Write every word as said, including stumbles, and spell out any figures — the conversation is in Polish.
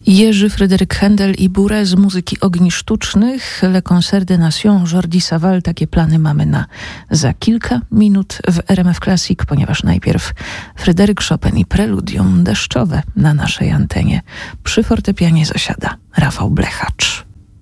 Jerzy Fryderyk Händel i Bourré z muzyki ogni sztucznych. Le Concert des Nations, Jordi Savall. Takie plany mamy na za kilka minut w R M F Classic, ponieważ najpierw Fryderyk Chopin i preludium deszczowe na naszej antenie. Przy fortepianie zasiada Rafał Blechacz.